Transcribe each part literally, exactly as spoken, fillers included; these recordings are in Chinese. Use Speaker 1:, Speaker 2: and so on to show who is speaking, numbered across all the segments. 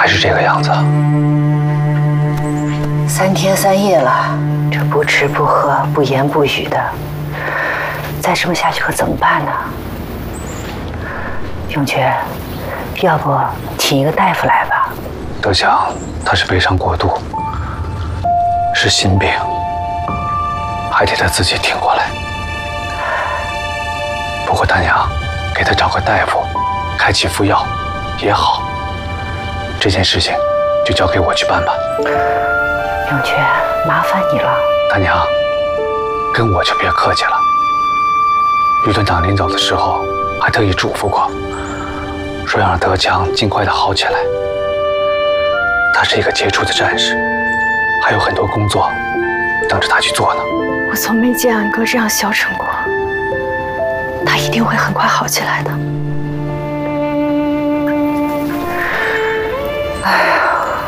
Speaker 1: 还是这个样子？
Speaker 2: 三天三夜了，这不吃不喝、不言不语的，再这么下去可怎么办呢？永泉，要不请一个大夫来吧？
Speaker 1: 德强，他是悲伤过度，是心病，还得他自己挺过来。不过大娘，给他找个大夫，开几副药也好。这件事情就交给我去办吧。
Speaker 2: 永泉，麻烦你了。
Speaker 1: 大娘，跟我就别客气了。于团长临走的时候还特意嘱咐过，说要让德强尽快的好起来。他是一个杰出的战士，还有很多工作等着他去做呢。
Speaker 3: 我从没见安哥这样消沉过，他一定会很快好起来的。
Speaker 2: 哎呀，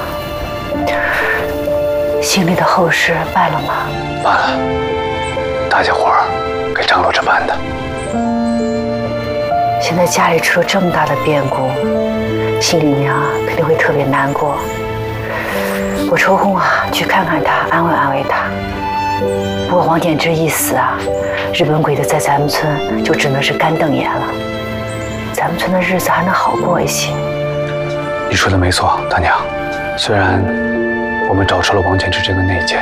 Speaker 2: 心里的后事办了吗？
Speaker 1: 办了，大家伙儿给张罗着办的。
Speaker 2: 现在家里出了这么大的变故，心里娘肯定会特别难过。我抽空啊去看看他，安慰安慰他。不过王典之一死啊，日本鬼子在咱们村就只能是干瞪眼了，咱们村的日子还能好过一些。
Speaker 1: 你说的没错，大娘。虽然我们找出了王典之这个内奸，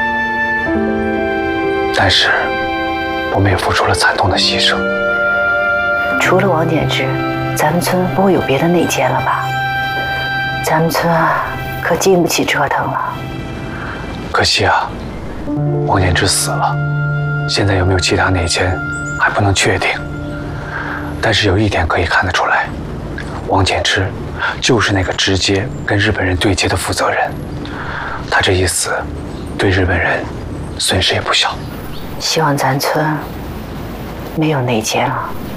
Speaker 1: 但是我们也付出了惨痛的牺牲。
Speaker 2: 除了王典之，咱们村不会有别的内奸了吧？咱们村啊，可经不起折腾了。
Speaker 1: 可惜啊，王典之死了，现在有没有其他内奸还不能确定。但是有一点可以看得出来，王典之就是那个直接跟日本人对接的负责人。他这一死，对日本人损失也不小。
Speaker 2: 希望咱村没有内奸了。